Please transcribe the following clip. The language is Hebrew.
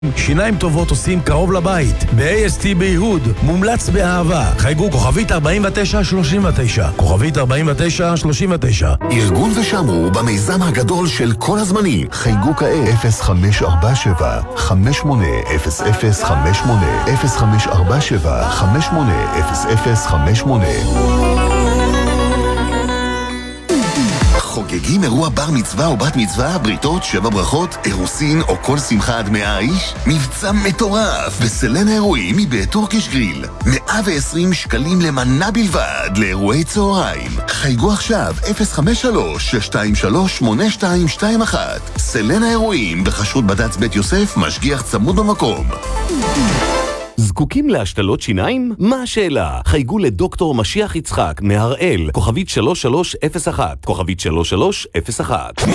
שיניים טובות עושים קרוב לבית. ב-AST ביהוד, מומלץ באהבה. חייגו כוכבית 4939. כוכבית 4939. ארגון ושמרו במיזם הגדול של כל הזמנים. חייגו כעת 0547 580058 0547 580058. חוגגים אירוע בר מצווה או בת מצווה, בריתות, 7 ברכות, אירוסין או כל שמחה עד 100 איש? מבצע מטורף בסלנה אירועים מבית טורקיש גריל. 120 שקלים למנה בלבד לאירועי צהריים. חייגו עכשיו 053-623-8221. סלנה אירועים בחשרות בד"ץ בית יוסף, משגיח צמוד במקום. זקוקים להשתלות שיניים? מה השאלה? חייגו לדוקטור משיח יצחק מהראל, כוכבית 3301, כוכבית 3301.